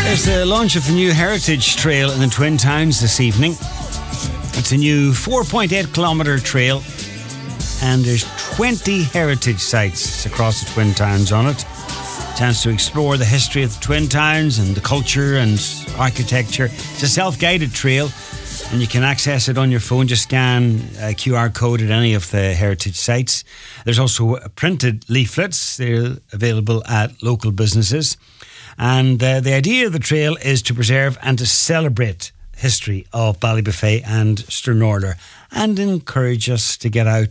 There's the launch of the new Heritage Trail in the Twin Towns this evening. It's a new 4.8 kilometre trail, and there's 20 heritage sites across the Twin Towns on it. Chance to explore the history of the Twin Towns and the culture and architecture. It's a self-guided trail, and you can access it on your phone. Just scan a QR code at any of the heritage sites. There's also printed leaflets. They're available at local businesses. And the idea of the trail is to preserve and to celebrate history of Ballybofey and Stranorlar, and encourage us to get out